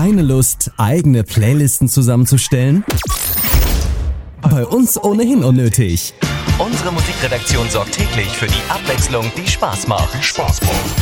Keine Lust, eigene Playlisten zusammenzustellen? Bei uns ohnehin unnötig. Unsere Musikredaktion sorgt täglich für die Abwechslung, die Spaß macht.